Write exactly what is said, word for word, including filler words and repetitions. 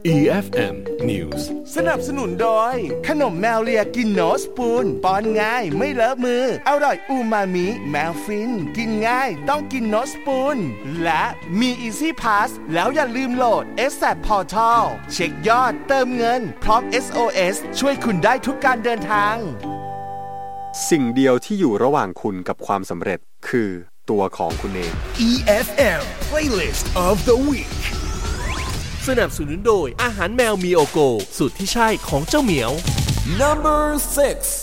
อี เอฟ เอ็ม News สนับสนุนโดยขนมแมวเลียกินโนสปูนป้อนง่ายไม่เลอะมืออร่อยอูมามิแมวฟินกินง่ายต้องกินโนสปูนและมี Easy Pass แล้วอย่าลืมโหลด เอส แอท Portal เช็คยอดเติมเงินพร้อม เอส โอ เอส ช่วยคุณได้ทุกการเดินทางสิ่งเดียวที่อยู่ระหว่างคุณกับความสำเร็จคือตัวของคุณเองอี เอฟ เอ็ม Playlist of the Week สนับสนุนโดยอาหารแมวมีโอโกสูตรที่ใช่ของเจ้าเหมียว Number six